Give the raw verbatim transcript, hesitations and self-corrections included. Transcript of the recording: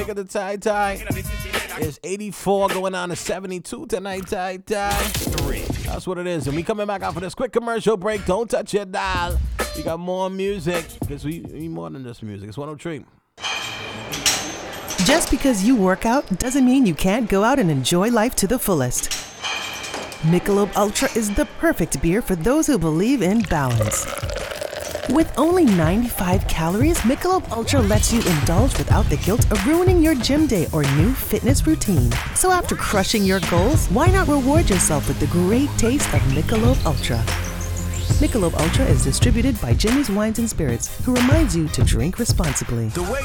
Look at the tie tie. It's eighty-four going on to seventy-two tonight, tie tie. Three. That's what it is. And we coming back out for this quick commercial break. Don't touch your dial. We got more music because we need more than just music. It's one oh three. Just because you work out doesn't mean you can't go out and enjoy life to the fullest. Michelob Ultra is the perfect beer for those who believe in balance. With only ninety-five calories, Michelob Ultra lets you indulge without the guilt of ruining your gym day or new fitness routine. So after crushing your goals, why not reward yourself with the great taste of Michelob Ultra? Michelob Ultra is distributed by Jimmy's Wines and Spirits, who reminds you to drink responsibly.